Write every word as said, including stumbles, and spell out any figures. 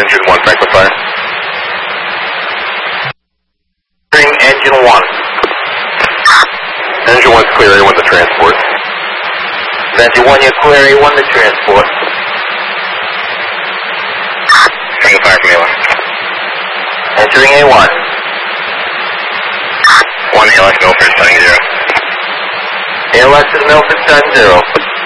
Engine one, Franklin Fire. Entering Engine one. Engine one's clear, A one to transport. Engine one, you're clear, A one to transport. Franklin Fire from A one. Entering A one. one A L X Milford, setting zero. A L X is Milford, setting zero.